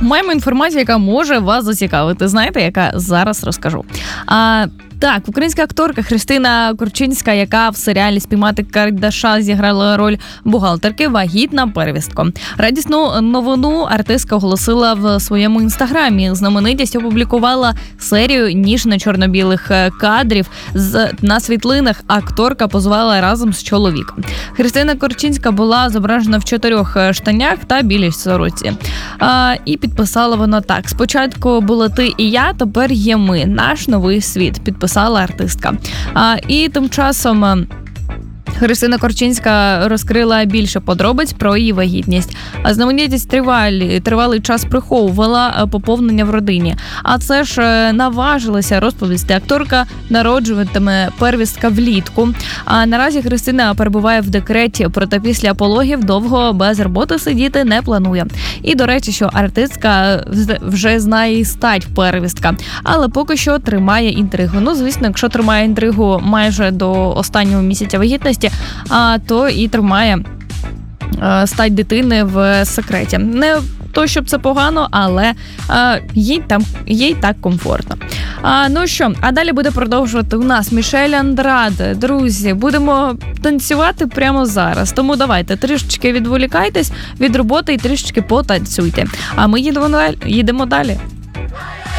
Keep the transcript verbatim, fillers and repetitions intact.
маємо інформацію, яка може вас зацікавити. Знаєте, яка зараз розкажу. А, так, українська акторка Христина Корчинська, яка в серіалі «Спіймати Кардаша» зіграла роль бухгалтерки, вагітна первістком. Радісну новину артистка оголосила в своєму інстаграмі. Знаменитість опублікувала серію ніжно-чорно-білих кадрів. З, на світлинах акторка позувала разом з чоловіком. Христина Корчинська була зображена в чотирьох штанях та білій сорочці. А, і підписала вона так: «Спочатку були ти і я, тепер є ми. Наш новий світ», підписала артистка. А, і тим часом Христина Корчинська розкрила більше подробиць про її вагітність. Знаменитість тривалий, тривалий час приховувала поповнення в родині. А це ж наважилася розповісти. Акторка народжуватиме первістка влітку. А наразі Христина перебуває в декреті, проте після пологів довго без роботи сидіти не планує. І, до речі, що артистка вже знає і стать первістка, але поки що тримає інтригу. Ну, звісно, якщо тримає інтригу майже до останнього місяця вагітності, а то і тримає а, стать дитини в секреті. Не то, щоб це погано, але а, їй там їй так комфортно. А, ну що, а далі буде продовжувати у нас Мішель Андраде. Друзі, будемо танцювати прямо зараз. Тому давайте трішечки відволікайтесь від роботи і трішечки потанцюйте. А ми їдемо, їдемо далі.